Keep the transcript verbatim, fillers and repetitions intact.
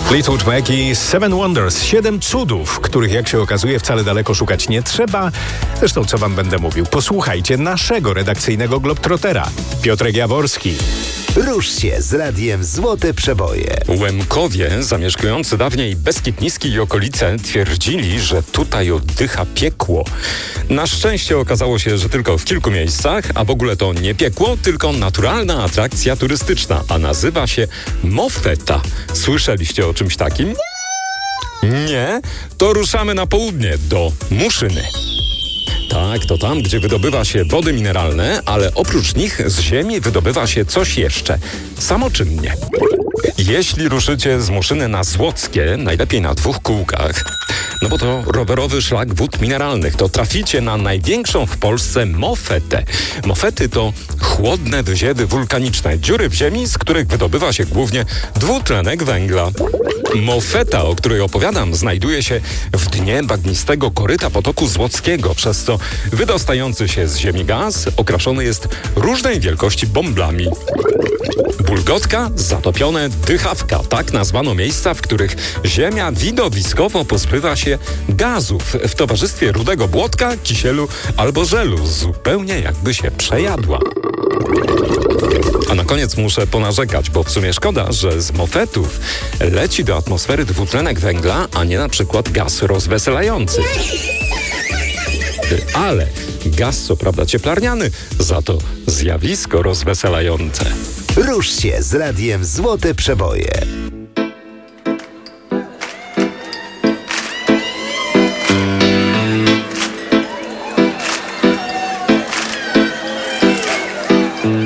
Fleetwood Mac i Seven Wonders. Siedem cudów, których jak się okazuje wcale daleko szukać nie trzeba. Zresztą co wam będę mówił? Posłuchajcie naszego redakcyjnego globtrotera. Piotrek Jaworski. Rusz się z radiem Złote Przeboje. Łemkowie, zamieszkujący dawniej Beskid Niski i okolice, twierdzili, że tutaj oddycha piekło. Na szczęście okazało się, że tylko w kilku miejscach, a w ogóle to nie piekło, tylko naturalna atrakcja turystyczna, a nazywa się Mofeta. Słyszeliście o czymś takim? Nie? To ruszamy na południe, do Muszyny. Tak, to tam, gdzie wydobywa się wody mineralne, ale oprócz nich z ziemi wydobywa się coś jeszcze. Samoczynnie. Jeśli ruszycie z Muszyny na Złockie, najlepiej na dwóch kółkach, no bo to rowerowy szlak wód mineralnych, to traficie na największą w Polsce mofetę. Mofety to chłodne wyziewy wulkaniczne, dziury w ziemi, z których wydobywa się głównie dwutlenek węgla. Mofeta, o której opowiadam, znajduje się w dnie bagnistego koryta potoku Złockiego, przez co wydostający się z ziemi gaz okraszony jest różnej wielkości bąblami. Bulgotka, zatopione dychawka. Tak nazwano miejsca, w których ziemia widowiskowo pozbywa się gazów w towarzystwie rudego błotka, kisielu albo żelu, zupełnie jakby się przejadła. A na koniec muszę ponarzekać, bo w sumie szkoda, że z mofetów leci do atmosfery dwutlenek węgla, a nie na przykład gaz rozweselający. Ale gaz co prawda cieplarniany, za to zjawisko rozweselające. Rusz się z radiem Złote Przeboje.